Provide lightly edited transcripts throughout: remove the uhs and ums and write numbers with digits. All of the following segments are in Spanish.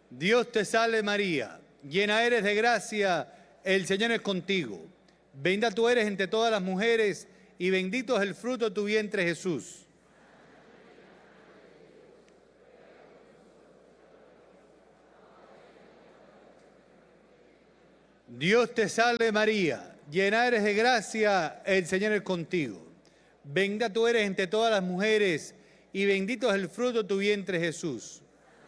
Dios te salve María, llena eres de gracia, el Señor es contigo. Bendita tú eres entre todas las mujeres y bendito es el fruto de tu vientre Jesús. Dios te salve María, llena eres de gracia, el Señor es contigo. Bendita tú eres entre todas las mujeres y bendito es el fruto de tu vientre Jesús.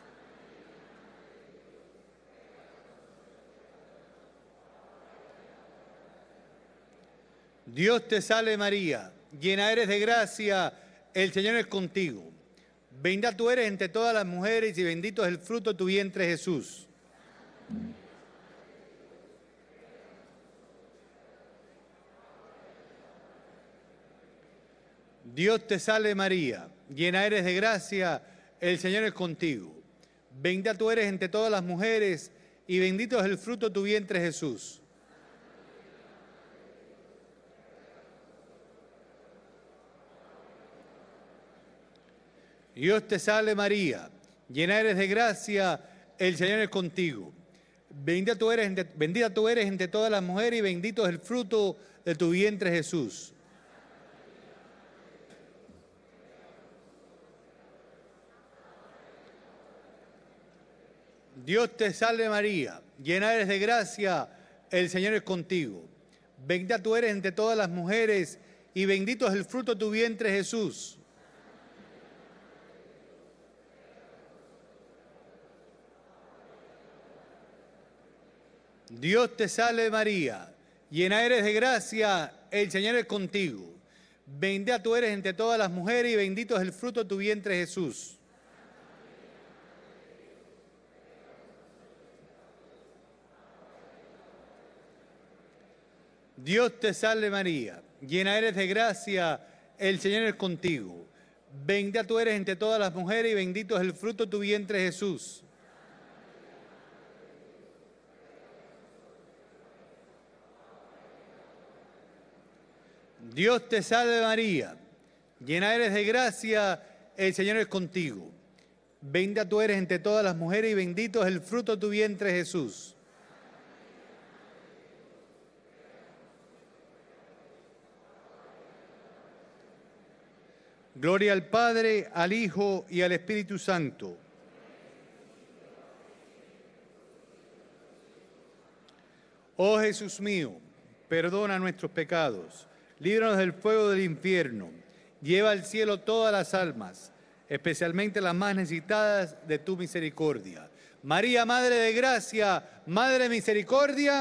Dios te salve María, llena eres de gracia, el Señor es contigo. Bendita tú eres entre todas las mujeres y bendito es el fruto de tu vientre Jesús. Dios te salve María, llena eres de gracia, el Señor es contigo. Bendita tú eres entre todas las mujeres y bendito es el fruto de tu vientre Jesús. Dios te salve María, llena eres de gracia, el Señor es contigo. Bendita tú eres entre todas las mujeres y bendito es el fruto de tu vientre Jesús. Dios te salve María, llena eres de gracia, el Señor es contigo. Bendita tú eres entre todas las mujeres y bendito es el fruto de tu vientre Jesús. Dios te salve María, llena eres de gracia, el Señor es contigo. Bendita tú eres entre todas las mujeres y bendito es el fruto de tu vientre Jesús. Dios te salve María, llena eres de gracia, el Señor es contigo. Bendita tú eres entre todas las mujeres y bendito es el fruto de tu vientre Jesús. Dios te salve María, llena eres de gracia, el Señor es contigo. Bendita tú eres entre todas las mujeres y bendito es el fruto de tu vientre Jesús. Gloria al Padre, al Hijo y al Espíritu Santo. Oh Jesús mío, perdona nuestros pecados, líbranos del fuego del infierno, lleva al cielo todas las almas, especialmente las más necesitadas de tu misericordia. María, Madre de Gracia, Madre de Misericordia,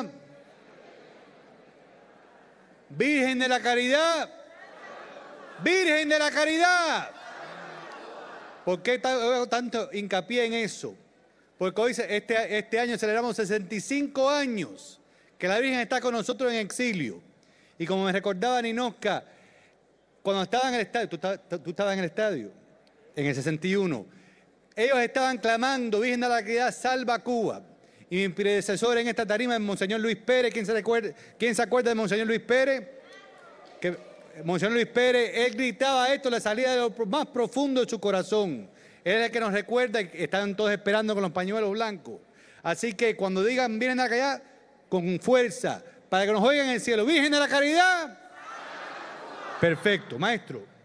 Virgen de la Caridad, Virgen de la Caridad. ¿Por qué hago tanto hincapié en eso? Porque hoy, este año celebramos 65 años que la Virgen está con nosotros en exilio. Y como me recordaba Ninoska, cuando estaba en el estadio, tú estabas en el estadio, en el 61, ellos estaban clamando, Virgen de la Caridad, salva Cuba. Y mi predecesor en esta tarima es Monseñor Luis Pérez. ¿Quién se acuerda de Monseñor Luis Pérez? Que Monseñor Luis Pérez, él gritaba esto, le salía de lo más profundo de su corazón. Él es el que nos recuerda y están todos esperando con los pañuelos blancos. Así que cuando digan, Virgen de la Caridad, con fuerza, para que nos oigan en el cielo. Virgen de la Caridad. Perfecto, maestro.